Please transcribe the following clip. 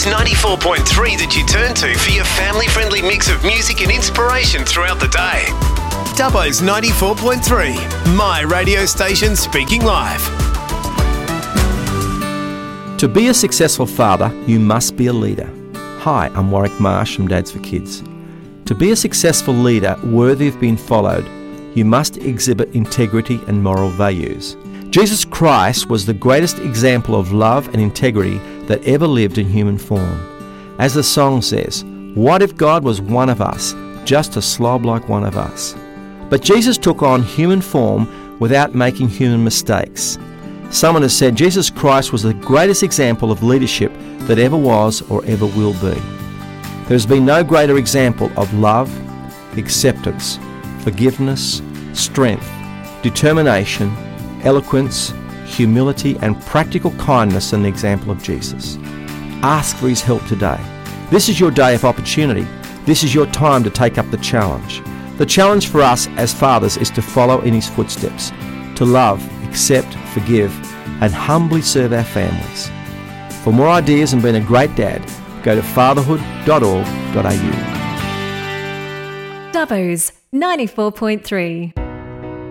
Dubbo's 94.3 that you turn to for your family-friendly mix of music and inspiration throughout the day. Dubbo's 94.3, my radio station speaking live. To be a successful father, you must be a leader. Hi, I'm Warwick Marsh from Dads for Kids. To be a successful leader worthy of being followed, you must exhibit integrity and moral values. Jesus Christ was the greatest example of love and integrity that ever lived in human form. As the song says, what if God was one of us, just a slob like one of us? But Jesus took on human form without making human mistakes. Someone has said Jesus Christ was the greatest example of leadership that ever was or ever will be. There has been no greater example of love, acceptance, forgiveness, strength, determination, eloquence, humility and practical kindness than the example of Jesus. Ask for his help today. This is your day of opportunity. This is your time to take up the challenge. The challenge for us as fathers is to follow in his footsteps, to love, accept, forgive and humbly serve our families. For more ideas and being a great dad, go to fatherhood.org.au. Dubbo's 94.3.